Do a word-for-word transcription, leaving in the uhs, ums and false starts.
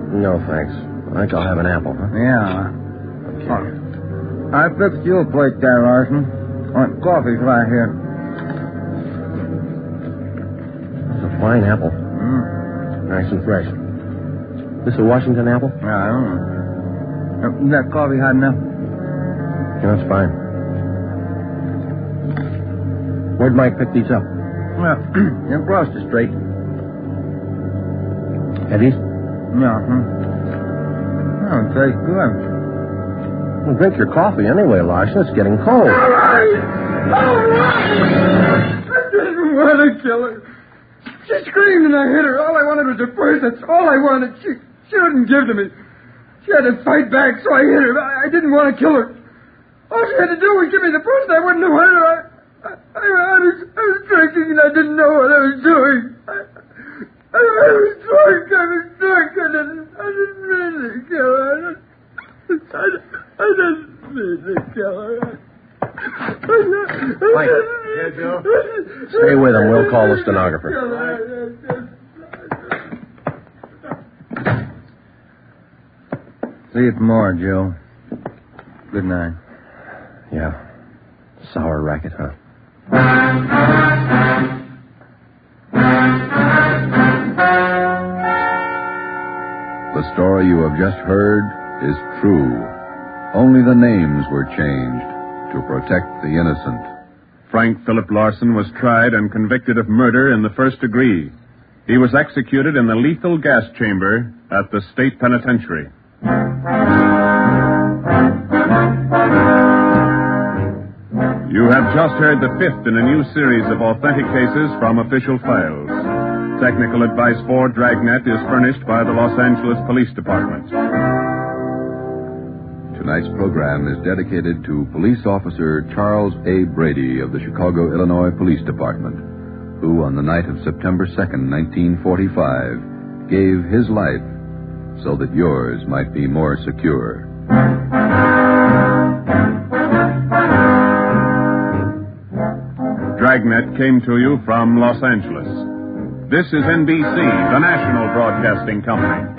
No, thanks. I think I'll have an apple, huh? Yeah. Okay. Oh, I fixed you a plate there, Larson. Oh, coffee's right here. It's a fine apple. Mm. Nice and fresh. This a Washington apple? Yeah, I don't know. Uh, that coffee hot enough? Yeah, that's fine. Where'd Mike pick these up? Well, across the street. Eddie's? Yeah, hmm. Oh, it tastes good. Well, drink your coffee anyway, Larson. It's getting cold. All right! All right! I didn't want to kill her. She screamed and I hit her. All I wanted was a purse. That's all I wanted. She, she wouldn't give to me. She had to fight back, so I hit her. I, I didn't want to kill her. All she had to do was give me the purse and I wouldn't have hurt her. I, I, I, I, was, I was drinking and I didn't know what I was doing. I, I, I was drunk. I was drunk. I didn't, I didn't mean to kill her. I didn't, I, I didn't mean to kill her. Mike. Yeah, Joe. Stay with him. We'll call the stenographer. See you tomorrow, Joe. Good night. Yeah. Sour racket, huh? The story you have just heard is true. Only the names were changed to protect the innocent. Frank Philip Larson was tried and convicted of murder in the first degree. He was executed in the lethal gas chamber at the state penitentiary. You have just heard the fifth in a new series of authentic cases from official files. Technical advice for Dragnet is furnished by the Los Angeles Police Department. Tonight's program is dedicated to Police Officer Charles A. Brady of the Chicago, Illinois Police Department, who on the night of September second, nineteen forty-five, gave his life so that yours might be more secure. Dragnet came to you from Los Angeles. This is N B C, the national broadcasting company.